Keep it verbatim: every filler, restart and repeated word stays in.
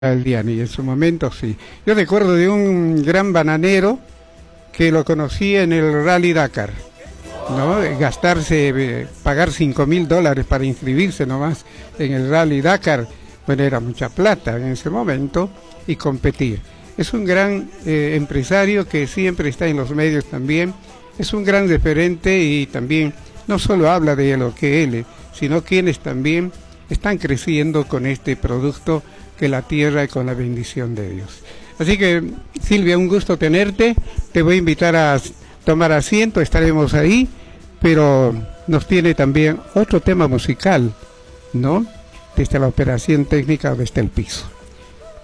el Diani, en su momento sí. Yo recuerdo de un gran bananero que lo conocí en el Rally Dakar, ¿no? Gastarse, eh, pagar cinco mil dólares para inscribirse nomás en el Rally Dakar, bueno, era mucha plata en ese momento, y competir. Es un gran eh, empresario que siempre está en los medios también, es un gran referente y también no solo habla de lo que él, sino quienes también están creciendo con este producto que la tierra y con la bendición de Dios. Así que, Silvia, un gusto tenerte, te voy a invitar a tomar asiento, estaremos ahí, pero nos tiene también otro tema musical, ¿no? Desde la operación técnica, desde el piso.